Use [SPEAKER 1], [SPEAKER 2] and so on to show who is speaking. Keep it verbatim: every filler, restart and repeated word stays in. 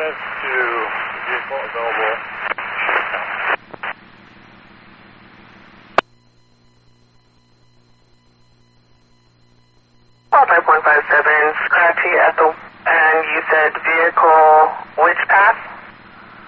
[SPEAKER 1] access to vehicle available.
[SPEAKER 2] five point five seven, Scratchy at the, and you said vehicle, which path?